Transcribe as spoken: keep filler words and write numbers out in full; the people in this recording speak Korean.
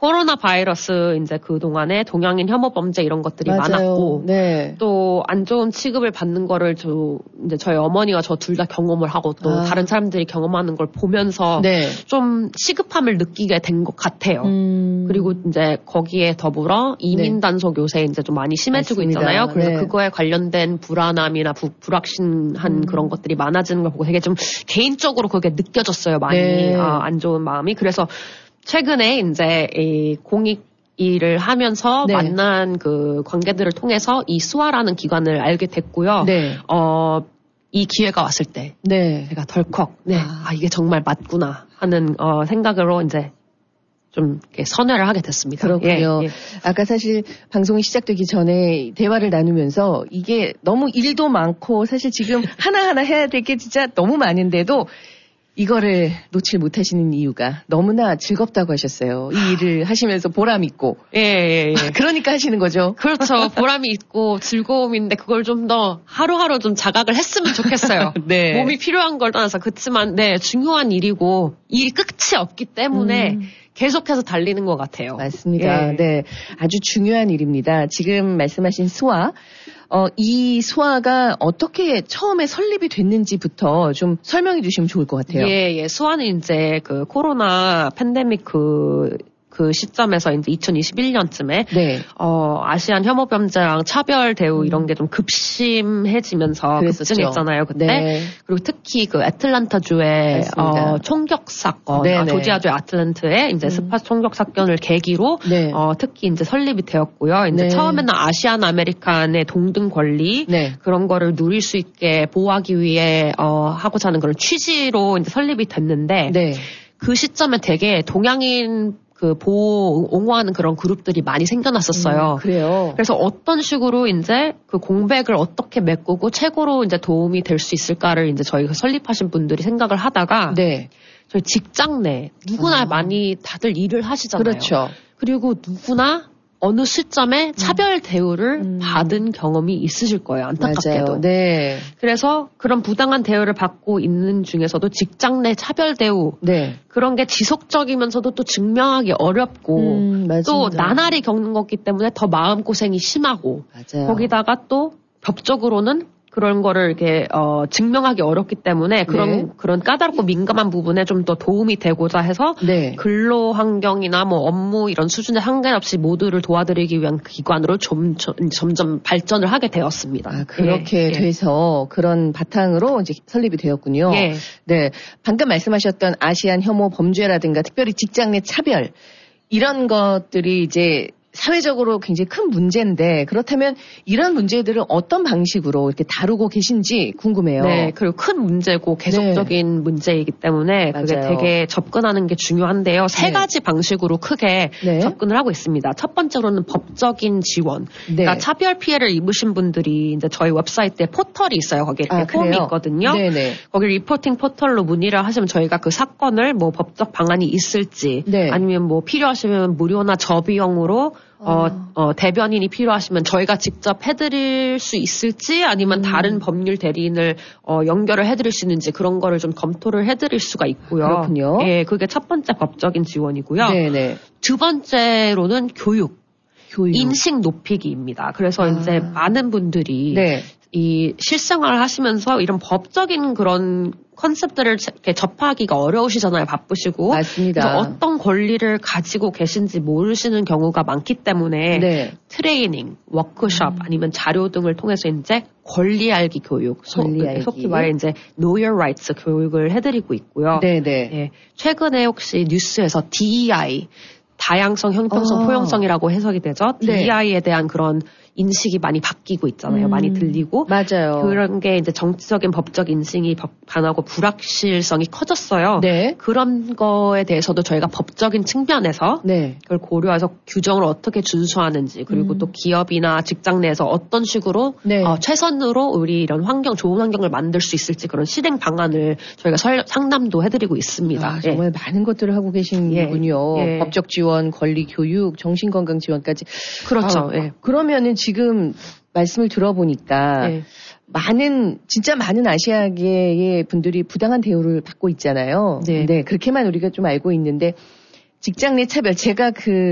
코로나 바이러스 이제 그 동안에 동양인 혐오 범죄 이런 것들이 맞아요. 많았고 네. 또 안 좋은 취급을 받는 거를 저 이제 저희 어머니와 저 둘 다 경험을 하고 또 아. 다른 사람들이 경험하는 걸 보면서 네. 좀 시급함을 느끼게 된 것 같아요. 음. 그리고 이제 거기에 더불어 이민 단속 요새 이제 좀 많이 심해지고 맞습니다. 있잖아요. 그래서 네. 그거에 관련된 불안함이나 부, 불확신한 음. 그런 것들이 많아지는 걸 보고 되게 좀 개인적으로 그게 느껴졌어요. 많이 네. 아, 안 좋은 마음이. 그래서 최근에 이제 이 공익 일을 하면서 네. 만난 그 관계들을 통해서 이 스와라는 기관을 알게 됐고요. 네. 어, 이 기회가 왔을 때 네. 제가 덜컥 네, 아. 아, 이게 정말 맞구나 하는 어, 생각으로 이제 좀 이렇게 선회를 하게 됐습니다. 그렇군요. 예, 예. 아까 사실 방송이 시작되기 전에 대화를 나누면서 이게 너무 일도 많고 사실 지금 하나하나 해야 될 게 진짜 너무 많은데도 이거를 놓칠 못하시는 이유가 너무나 즐겁다고 하셨어요. 이 일을 하시면서 보람 있고. 예, 예, 예. 그러니까 하시는 거죠. 그렇죠. 보람이 있고 즐거움인데 그걸 좀 더 하루하루 좀 자각을 했으면 좋겠어요. 네. 몸이 필요한 걸 떠나서. 그렇지만 네, 중요한 일이고 일 끝이 없기 때문에 음. 계속해서 달리는 것 같아요. 맞습니다. 예. 네. 아주 중요한 일입니다. 지금 말씀하신 스와, 어, 이 스와가 어떻게 처음에 설립이 됐는지부터 좀 설명해 주시면 좋을 것 같아요. 예, 예. 수아는 이제 그 코로나 팬데믹 그, 그 시점에서 이제 이천이십일 년쯤에 네. 어, 아시안 혐오 범죄랑 차별 대우 이런 게 좀 급심해지면서 그랬었죠. 급증했잖아요, 그때. 네. 그리고 특히 그 애틀란타주의 맞습니다. 어, 총격 사건, 네네. 아, 조지아주의 아틀란타의 이제 음. 스파 총격 사건을 계기로 네. 어, 특히 이제 설립이 되었고요. 이제 네. 처음에는 아시안 아메리칸의 동등 권리 네. 그런 거를 누릴 수 있게 보호하기 위해 어, 하고자 하는 그런 취지로 이제 설립이 됐는데 네. 그 시점에 되게 동양인 그 보호 옹호하는 그런 그룹들이 많이 생겨났었어요. 음, 그래요. 그래서 어떤 식으로 이제 그 공백을 어떻게 메꾸고 최고로 이제 도움이 될 수 있을까를 이제 저희가 설립하신 분들이 생각을 하다가 네. 저희 직장 내 누구나 아. 많이 다들 일을 하시잖아요. 그렇죠. 그리고 누구나 어느 시점에 차별 대우를 음. 받은 경험이 있으실 거예요. 안타깝게도. 맞아요. 네. 그래서 그런 부당한 대우를 받고 있는 중에서도 직장 내 차별 대우 네. 그런 게 지속적이면서도 또 증명하기 어렵고 음, 또 맞습니다. 나날이 겪는 거기 때문에 더 마음고생이 심하고 맞아요. 거기다가 또 법적으로는 그런 거를 이렇게 어, 증명하기 어렵기 때문에 그런 네. 그런 까다롭고 민감한 부분에 좀 더 도움이 되고자 해서 네. 근로 환경이나 뭐 업무 이런 수준에 상관없이 모두를 도와드리기 위한 기관으로 좀, 점, 점점 발전을 하게 되었습니다. 아, 그렇게 예, 돼서 그런 바탕으로 이제 설립이 되었군요. 예. 네. 방금 말씀하셨던 아시안 혐오 범죄라든가 특별히 직장 내 차별 이런 것들이 이제 사회적으로 굉장히 큰 문제인데 그렇다면 이런 문제들을 어떤 방식으로 이렇게 다루고 계신지 궁금해요. 네, 그리고 큰 문제고 계속적인 네. 문제이기 때문에 그게 맞아요. 되게 접근하는 게 중요한데요. 세 네. 가지 방식으로 크게 네. 접근을 하고 있습니다. 첫 번째로는 법적인 지원. 네. 그러니까 차별 피해를 입으신 분들이 이제 저희 웹사이트에 포털이 있어요. 거기에 이렇게 아, 폼이 그래요? 있거든요. 네네. 거기 리포팅 포털로 문의를 하시면 저희가 그 사건을 뭐 법적 방안이 있을지 네. 아니면 뭐 필요하시면 무료나 저비용으로 어, 아. 어, 대변인이 필요하시면 저희가 직접 해드릴 수 있을지 아니면 음. 다른 법률 대리인을 어, 연결을 해드릴 수 있는지 그런 거를 좀 검토를 해드릴 수가 있고요. 그렇군요. 예, 그게 첫 번째 법적인 지원이고요. 네네. 두 번째로는 교육, 교육. 인식 높이기입니다. 그래서 아. 이제 많은 분들이 네. 이 실생활을 하시면서 이런 법적인 그런 컨셉들을 이렇게 접하기가 어려우시잖아요. 바쁘시고. 맞습니다. 그래서 어떤 권리를 가지고 계신지 모르시는 경우가 많기 때문에 네. 트레이닝, 워크숍 아니면 자료 등을 통해서 이제 권리 알기 교육, 소- 권리 알기. 속히 말해 이제 Know Your Rights 교육을 해드리고 있고요. 네네. 예, 최근에 혹시 뉴스에서 디이아이 다양성, 형평성, 아. 포용성이라고 해석이 되죠. 네. 디이아이에 대한 그런 인식이 많이 바뀌고 있잖아요. 음. 많이 들리고. 맞아요. 그런 게 이제 정치적인 법적 인식이 법- 반하고 불확실성이 커졌어요. 네. 그런 거에 대해서도 저희가 법적인 측면에서 네. 그걸 고려해서 규정을 어떻게 준수하는지 그리고 음. 또 기업이나 직장 내에서 어떤 식으로 네. 어, 최선으로 우리 이런 환경 좋은 환경을 만들 수 있을지 그런 실행 방안을 저희가 설- 상담도 해드리고 있습니다. 아, 예. 정말 많은 것들을 하고 계신군요. 예. 예. 법적 지원, 권리 교육, 정신건강 지원까지. 그렇죠. 아, 예. 그러면은 지금 말씀을 들어보니까 예. 많은 진짜 많은 아시아계의 분들이 부당한 대우를 받고 있잖아요. 네. 그렇게만 우리가 좀 알고 있는데 직장 내 차별 제가 그